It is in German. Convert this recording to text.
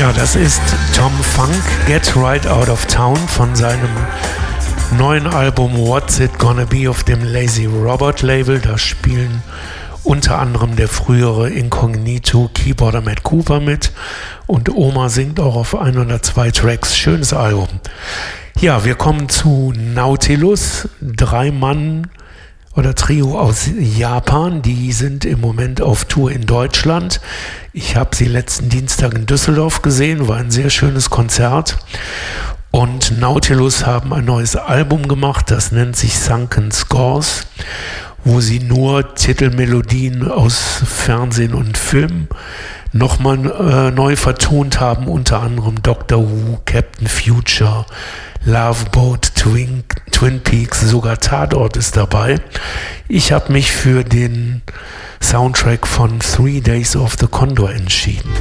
Ja, das ist Tom Funk, Get Right Out of Town von seinem neuen Album What's It Gonna Be auf dem Lazy Robot Label. Da spielen unter anderem der frühere Incognito Keyboarder Matt Cooper mit und Oma singt auch auf 1 oder 2 Tracks. Schönes Album. Ja, wir kommen zu Nautilus, 3 Mann oder Trio aus Japan, die sind im Moment auf Tour in Deutschland. Ich habe sie letzten Dienstag in Düsseldorf gesehen, war ein sehr schönes Konzert. Und Nautilus haben ein neues Album gemacht, das nennt sich Sunken Scores, wo sie nur Titelmelodien aus Fernsehen und Film nochmal neu vertont haben, unter anderem Doctor Who, Captain Future, Love Boat, Twin Peaks, sogar Tatort ist dabei. Ich habe mich für den Soundtrack von 3 Days of the Condor entschieden.